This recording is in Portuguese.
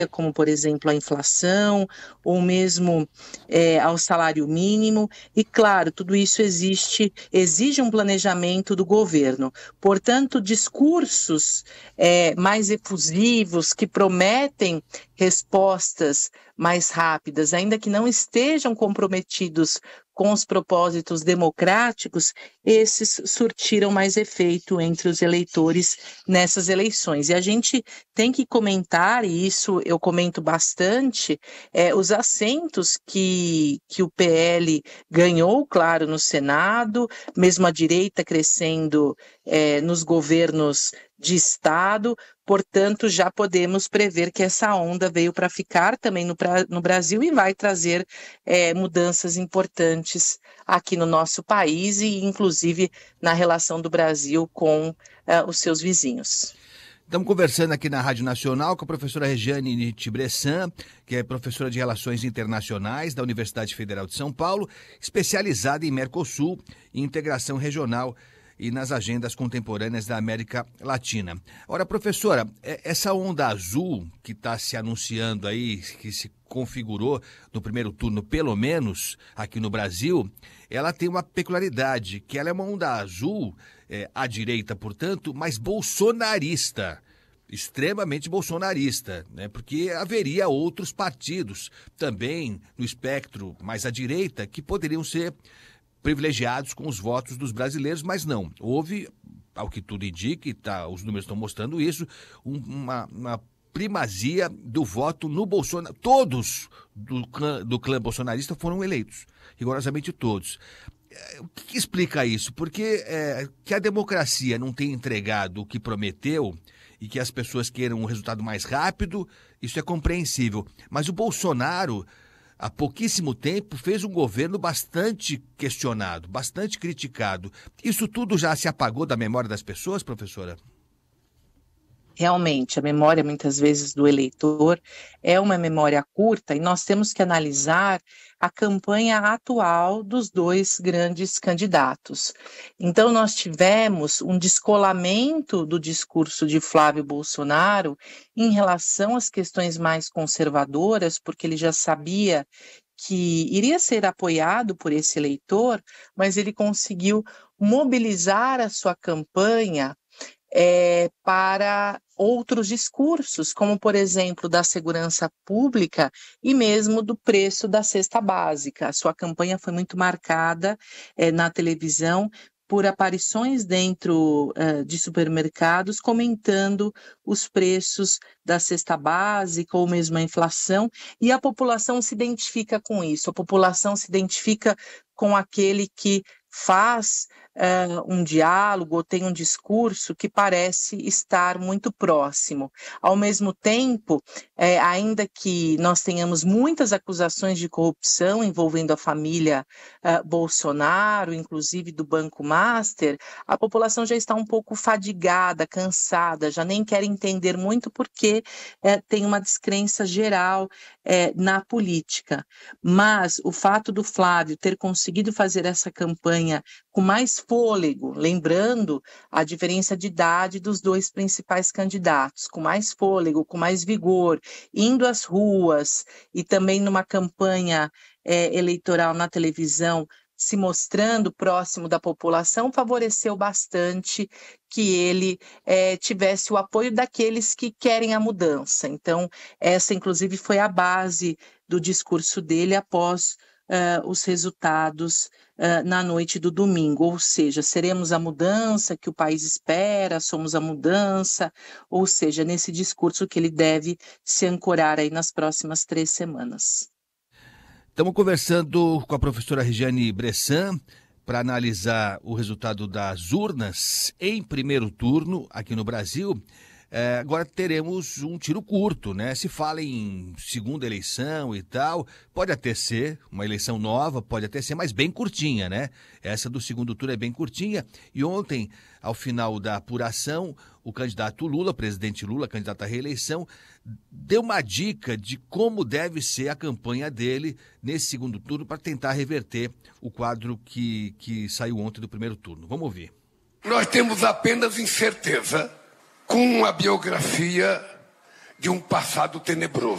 como, por exemplo, a inflação, ou mesmo ao salário mínimo. E, claro, tudo isso exige um planejamento do governo. Portanto, discursos mais efusivos, que prometem respostas mais rápidas, ainda que não estejam comprometidos com os propósitos democráticos, esses surtiram mais efeito entre os eleitores nessas eleições. E a gente tem que comentar, e isso eu comento bastante, os assentos que o PL ganhou, claro, no Senado, mesmo a direita crescendo nos governos de Estado. Portanto, já podemos prever que essa onda veio para ficar também no Brasil e vai trazer mudanças importantes aqui no nosso país e, inclusive, na relação do Brasil com os seus vizinhos. Estamos conversando aqui na Rádio Nacional com a professora Regiane Bressan, que é professora de Relações Internacionais da Universidade Federal de São Paulo, especializada em Mercosul e integração regional e nas agendas contemporâneas da América Latina. Ora, professora, essa onda azul que está se anunciando aí, que se configurou no primeiro turno, pelo menos aqui no Brasil, ela tem uma peculiaridade, que ela é uma onda azul, à direita, portanto, mas bolsonarista, extremamente bolsonarista, né? Porque haveria outros partidos também no espectro mais à direita que poderiam ser privilegiados com os votos dos brasileiros, mas não. Houve, ao que tudo indica, e os números estão mostrando isso, uma primazia do voto no Bolsonaro. Todos do clã bolsonarista foram eleitos, rigorosamente todos. O que explica isso? Porque que a democracia não tenha entregado o que prometeu e que as pessoas queiram um resultado mais rápido, isso é compreensível. Mas o Bolsonaro, há pouquíssimo tempo, fez um governo bastante questionado, bastante criticado. Isso tudo já se apagou da memória das pessoas, professora? Realmente, a memória, muitas vezes, do eleitor é uma memória curta e nós temos que analisar a campanha atual dos dois grandes candidatos. Então, nós tivemos um descolamento do discurso de Flávio Bolsonaro em relação às questões mais conservadoras, porque ele já sabia que iria ser apoiado por esse eleitor, mas ele conseguiu mobilizar a sua campanha para outros discursos, como, por exemplo, da segurança pública e mesmo do preço da cesta básica. A sua campanha foi muito marcada na televisão por aparições dentro de supermercados comentando os preços da cesta básica ou mesmo a inflação, e a população se identifica com isso, a população se identifica com aquele que faz um diálogo ou tem um discurso que parece estar muito próximo. Ao mesmo tempo, ainda que nós tenhamos muitas acusações de corrupção envolvendo a família Bolsonaro, inclusive do Banco Master, a população já está um pouco fadigada, cansada, já nem quer entender muito porque tem uma descrença geral na política. Mas o fato do Flávio ter conseguido fazer essa campanha com mais fôlego, lembrando a diferença de idade dos dois principais candidatos, com mais fôlego, com mais vigor, indo às ruas e também numa campanha eleitoral na televisão, se mostrando próximo da população, favoreceu bastante que ele tivesse o apoio daqueles que querem a mudança. Então, essa, inclusive, foi a base do discurso dele após os resultados na noite do domingo, ou seja, seremos a mudança que o país espera, somos a mudança, ou seja, nesse discurso que ele deve se ancorar aí nas próximas 3 semanas. Estamos conversando com a professora Regiane Bressan para analisar o resultado das urnas em primeiro turno aqui no Brasil. Agora teremos um tiro curto, né? Se fala em segunda eleição e tal, pode até ser uma eleição nova, pode até ser, mas bem curtinha, né? Essa do segundo turno é bem curtinha. E ontem, ao final da apuração, o candidato Lula, presidente Lula, candidato à reeleição, deu uma dica de como deve ser a campanha dele nesse segundo turno para tentar reverter o quadro que saiu ontem do primeiro turno. Vamos ouvir. Nós temos apenas incerteza com a biografia de um passado tenebroso.